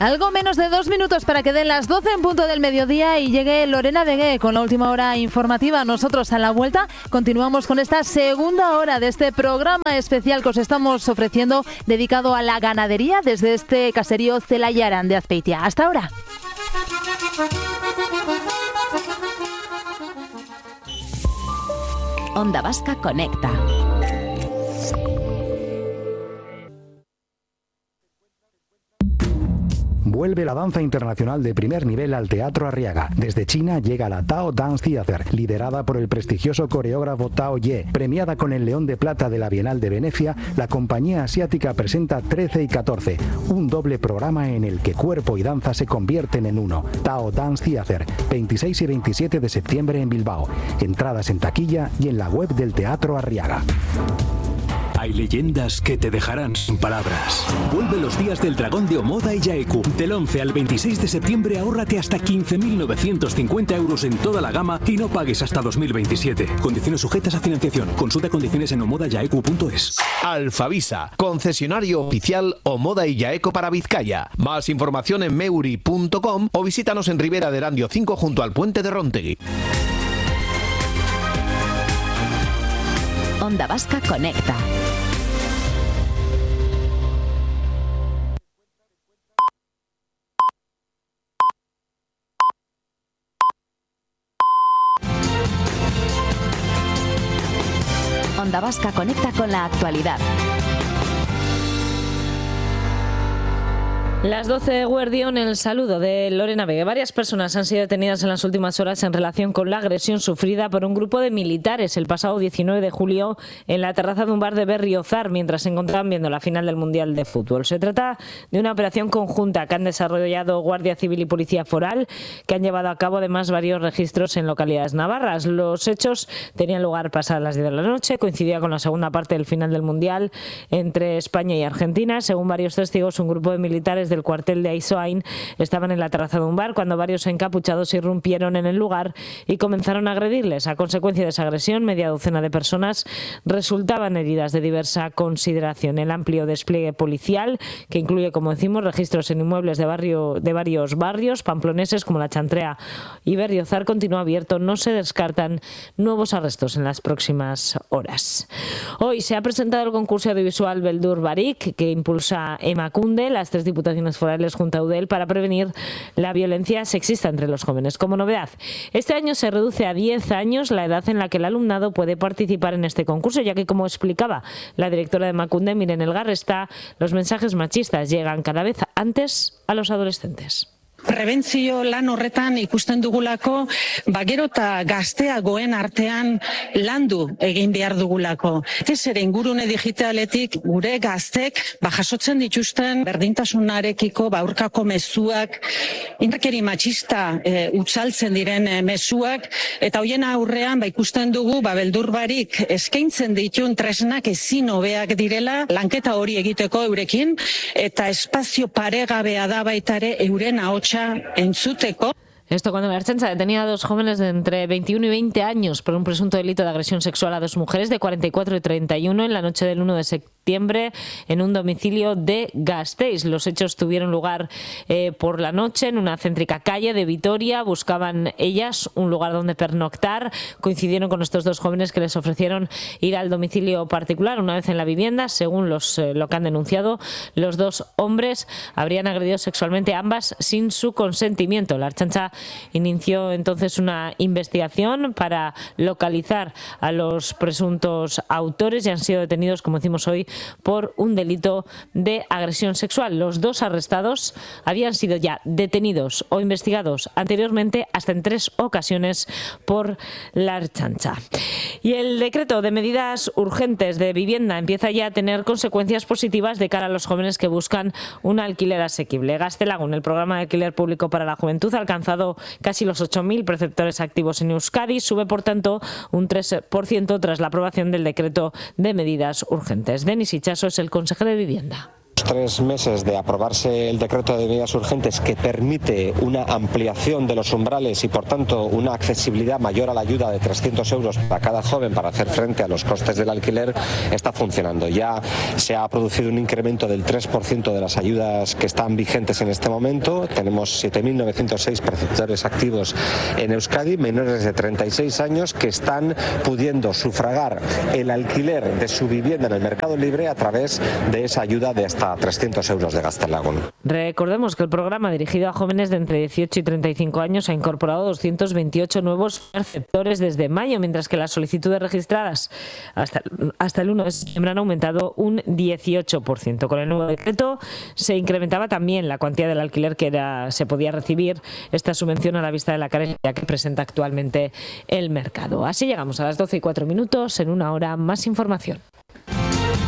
Algo menos de 2 minutos para que den las 12 en punto del mediodía y llegue Lorena Vegué con la última hora informativa. Nosotros a la vuelta continuamos con esta segunda hora de este programa especial que os estamos ofreciendo dedicado a la ganadería desde este caserío Zelayaran de Azpeitia. Hasta ahora. Onda Vasca Conecta. Vuelve la danza internacional de primer nivel al Teatro Arriaga. Desde China llega la Tao Dance Theater, liderada por el prestigioso coreógrafo Tao Ye. Premiada con el León de Plata de la Bienal de Venecia, la compañía asiática presenta 13 y 14, un doble programa en el que cuerpo y danza se convierten en uno. Tao Dance Theater, 26 y 27 de septiembre en Bilbao. Entradas en taquilla y en la web del Teatro Arriaga. Hay leyendas que te dejarán sin palabras. Vuelve los días del dragón de Omoda y Yaeku. Del 11 al 26 de septiembre ahórrate hasta 15.950 euros en toda la gama y no pagues hasta 2027. Condiciones sujetas a financiación. Consulta condiciones en omodayaeku.es. Alfavisa, concesionario oficial Omoda y Yaeco para Vizcaya. Más información en meuri.com o visítanos en Ribera de Erandio 5 junto al puente de Rontegui. Onda Vasca Conecta. Onda Vasca Conecta con la actualidad. Las 12 de Guardión, el saludo de Lorena Vegué. Varias personas han sido detenidas en las últimas horas en relación con la agresión sufrida por un grupo de militares el pasado 19 de julio en la terraza de un bar de Berriozar mientras se encontraban viendo la final del Mundial de Fútbol. Se trata de una operación conjunta que han desarrollado Guardia Civil y Policía Foral, que han llevado a cabo además varios registros en localidades navarras. Los hechos tenían lugar pasadas las 10 de la noche, coincidía con la segunda parte del final del Mundial entre España y Argentina. Según varios testigos, un grupo de militares del cuartel de Aizoain estaban en la terraza de un bar cuando varios encapuchados irrumpieron en el lugar y comenzaron a agredirles. A consecuencia de esa agresión, media docena de personas resultaban heridas de diversa consideración. El amplio despliegue policial, que incluye, como decimos, registros en inmuebles de varios barrios pamploneses como La Chantrea y Berriozar, continúa abierto. No se descartan nuevos arrestos en las próximas horas. Hoy se ha presentado el concurso audiovisual Beldur Barik, que impulsa Emakunde, las 3 diputaciones forales junto a Eudel, para prevenir la violencia sexista entre los jóvenes. Como novedad, este año se reduce a 10 años la edad en la que el alumnado puede participar en este concurso, ya que, como explicaba la directora de Emakunde, Miren Elgarresta, los mensajes machistas llegan cada vez antes a los adolescentes. Prebentzio lan horretan ikusten dugulako, gero eta gazteagoen artean landu egin behar dugulako. Ez ere ingurune digitaletik gure gaztek jasotzen dituzten berdintasunarekiko aurkako mezuak, indarkeri matxista utzaltzen diren mezuak, eta hoien aurrean ikusten dugu Beldur Barik eskaintzen dituen tresnak ezin hobeak direla lanketa hori egiteko eurekin, eta espazio paregabea da baita ere euren ahotsa entzuteko. Esto cuando la Ertzaintza detenía a 2 jóvenes de entre 21 y 20 años por un presunto delito de agresión sexual a 2 mujeres de 44 y 31 en la noche del 1 de septiembre en un domicilio de Gasteiz. Los hechos tuvieron lugar por la noche en una céntrica calle de Vitoria. Buscaban ellas un lugar donde pernoctar. Coincidieron con estos 2 jóvenes que les ofrecieron ir al domicilio particular. Una vez en la vivienda, según lo que han denunciado, los 2 hombres habrían agredido sexualmente a ambas sin su consentimiento. La Ertzaintza inició entonces una investigación para localizar a los presuntos autores y han sido detenidos, como decimos hoy, por un delito de agresión sexual. Los 2 arrestados habían sido ya detenidos o investigados anteriormente hasta en 3 ocasiones por la Ertzaintza. Y el decreto de medidas urgentes de vivienda empieza ya a tener consecuencias positivas de cara a los jóvenes que buscan un alquiler asequible. Gaztelagun, el programa de alquiler público para la juventud, ha alcanzado casi los 8.000 preceptores activos en Euskadi. Sube, por tanto, un 3% tras la aprobación del decreto de medidas urgentes. Denis Itxaso es el consejero de Vivienda. los 3 meses de aprobarse el decreto de medidas urgentes que permite una ampliación de los umbrales y por tanto una accesibilidad mayor a la ayuda de 300 euros para cada joven para hacer frente a los costes del alquiler, está funcionando. Ya se ha producido un incremento del 3% de las ayudas que están vigentes en este momento. Tenemos 7.906 perceptores activos en Euskadi, menores de 36 años, que están pudiendo sufragar el alquiler de su vivienda en el mercado libre a través de esa ayuda de hasta 300 euros de Gaztelagun. Recordemos que el programa dirigido a jóvenes de entre 18 y 35 años ha incorporado 228 nuevos perceptores desde mayo, mientras que las solicitudes registradas hasta el 1 de septiembre han aumentado un 18%. Con el nuevo decreto se incrementaba también la cuantía del alquiler que se podía recibir esta subvención a la vista de la carencia que presenta actualmente el mercado. Así llegamos a las 12:04. En una hora más información.